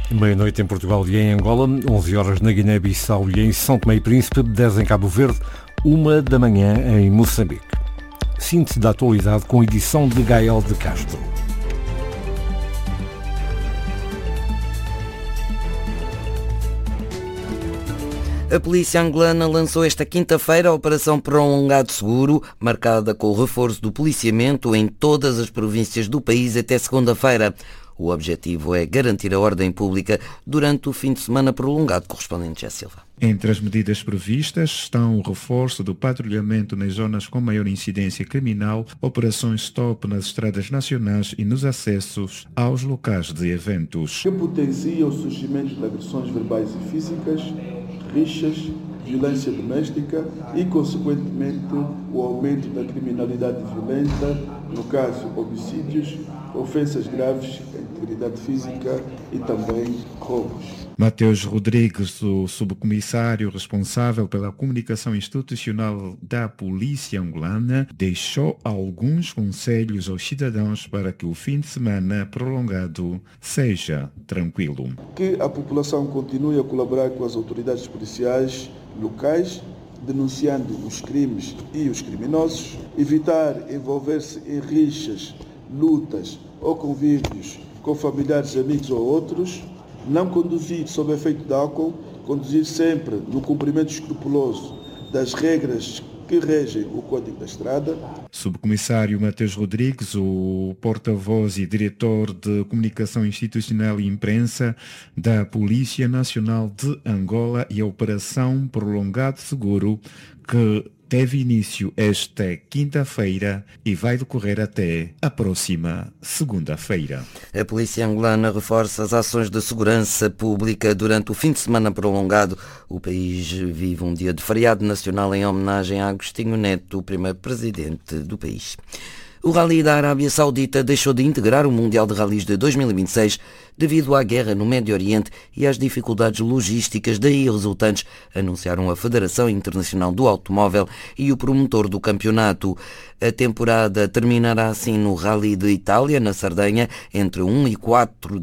Meia-noite em Portugal e em Angola, 11 horas na Guiné-Bissau e em São Tomé e Príncipe, 10 em Cabo Verde, 1 da manhã em Moçambique. Síntese da atualidade com edição de Gael de Castro. A polícia angolana lançou esta quinta-feira a Operação Prolongado Seguro, marcada com o reforço do policiamento em todas as províncias do país até segunda-feira. O objetivo é garantir a ordem pública durante o fim de semana prolongado. Correspondente José Silva. Entre as medidas previstas estão o reforço do patrulhamento nas zonas com maior incidência criminal, operações stop nas estradas nacionais e nos acessos aos locais de eventos. Que potencia o surgimento de agressões verbais e físicas, rixas, violência doméstica e, consequentemente, o aumento da criminalidade violenta, no caso, homicídios, ofensas graves à integridade física e também roubos. Mateus Rodrigues, o subcomissário responsável pela comunicação institucional da Polícia Angolana, deixou alguns conselhos aos cidadãos para que o fim de semana prolongado seja tranquilo. Que a população continue a colaborar com as autoridades policiais locais, denunciando os crimes e os criminosos, evitar envolver-se em rixas, lutas ou convívios com familiares, amigos ou outros, não conduzir sob efeito de álcool, conduzir sempre no cumprimento escrupuloso das regras que regem o Código da Estrada. Subcomissário Mateus Rodrigues, o porta-voz e diretor de Comunicação Institucional e Imprensa da Polícia Nacional de Angola, e a Operação Prolongado Seguro, que teve início esta quinta-feira e vai decorrer até a próxima segunda-feira. A polícia angolana reforça as ações de segurança pública durante o fim de semana prolongado. O país vive um dia de feriado nacional em homenagem a Agostinho Neto, o primeiro presidente do país. O Rally da Arábia Saudita deixou de integrar o Mundial de Rallys de 2026 devido à guerra no Médio Oriente e às dificuldades logísticas daí resultantes, anunciaram a Federação Internacional do Automóvel e o promotor do campeonato. A temporada terminará assim no Rally de Itália, na Sardenha, entre 1 e 4